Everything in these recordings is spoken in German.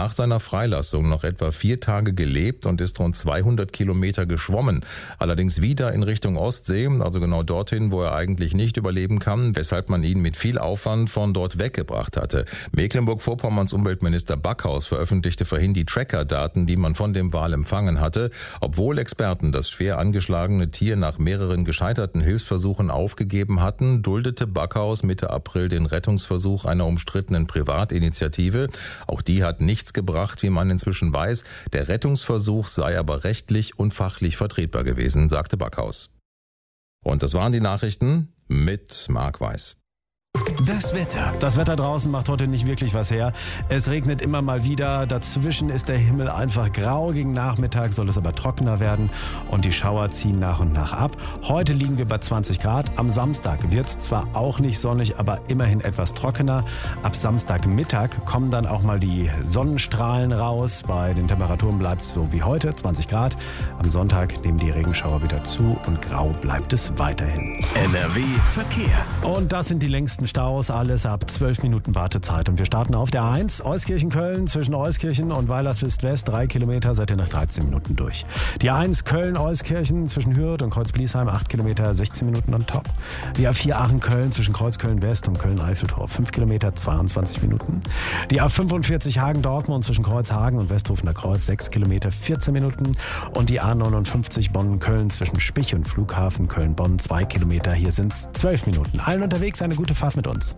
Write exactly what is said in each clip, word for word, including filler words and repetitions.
nach seiner Freilassung noch etwa vier Tage gelebt und ist rund zweihundert Kilometer geschwommen. Allerdings wieder in Richtung Ostsee, also genau dorthin, wo er eigentlich nicht überleben kann, weshalb man ihn mit viel Aufwand von dort weggebracht hatte. Mecklenburg-Vorpommerns Umweltminister Backhaus veröffentlichte vorhin die Tracker-Daten, die man von dem Wal empfangen hatte. Obwohl Experten das schwer angeschlagene Tier nach mehreren gescheiterten Hilfsversuchen aufgegeben hatten, duldete Backhaus Mitte April den Rettungsversuch einer umstrittenen Privatinitiative. Auch die hat nichts gebracht, wie man inzwischen weiß. Der Rettungsversuch sei aber rechtlich und fachlich vertretbar gewesen, sagte Backhaus. Und das waren die Nachrichten mit Marc Weiß. Das Wetter. Das Wetter draußen macht heute nicht wirklich was her. Es regnet immer mal wieder. Dazwischen ist der Himmel einfach grau. Gegen Nachmittag soll es aber trockener werden und die Schauer ziehen nach und nach ab. Heute liegen wir bei zwanzig Grad. Am Samstag wird es zwar auch nicht sonnig, aber immerhin etwas trockener. Ab Samstagmittag kommen dann auch mal die Sonnenstrahlen raus. Bei den Temperaturen bleibt es so wie heute, zwanzig Grad. Am Sonntag nehmen die Regenschauer wieder zu und grau bleibt es weiterhin. N R W Verkehr. Und das sind die längsten Staus, alles ab zwölf Minuten Wartezeit. Und wir starten auf der eins, Euskirchen-Köln, zwischen Euskirchen und Weilerswist-West, drei Kilometer, seid ihr nach dreizehn Minuten durch. Die A eins Köln-Euskirchen, zwischen Hürth und Kreuz-Bliesheim, acht Kilometer, sechzehn Minuten on top. Die A vier Aachen-Köln, zwischen Kreuz-Köln-West und Köln-Eiffeltor, fünf Kilometer, zweiundzwanzig Minuten. Die A fünfundvierzig Hagen-Dortmund, zwischen Kreuzhagen und Westhofener Kreuz, sechs Kilometer, vierzehn Minuten. Und die A neunundfünfzig Bonn-Köln, zwischen Spich und Flughafen Köln-Bonn, zwei Kilometer, hier sind es zwölf Minuten. Allen unterwegs eine gute Fahrt mit uns.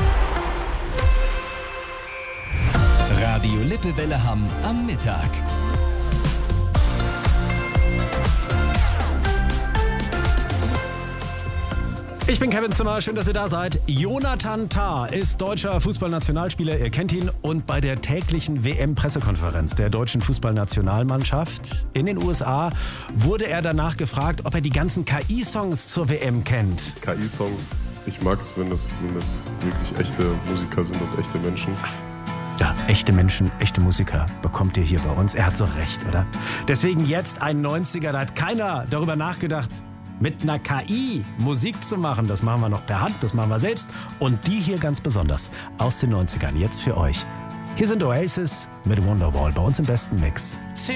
Radio Lippewelle Hamm am Mittag. Ich bin Kevin Zimmer, schön, dass ihr da seid. Jonathan Tah ist deutscher Fußballnationalspieler, ihr kennt ihn. Und bei der täglichen W M-Pressekonferenz der deutschen Fußballnationalmannschaft in den U S A wurde er danach gefragt, ob er die ganzen K I-Songs zur W M kennt. K I-Songs, ich mag es, wenn das, wenn das wirklich echte Musiker sind und echte Menschen. Ja, echte Menschen, echte Musiker bekommt ihr hier bei uns. Er hat so recht, oder? Deswegen jetzt ein neunziger, da hat keiner darüber nachgedacht, mit einer K I Musik zu machen. Das machen wir noch per Hand, das machen wir selbst. Und die hier ganz besonders aus den neunzigern, jetzt für euch. Hier sind Oasis mit Wonderwall bei uns im besten Mix.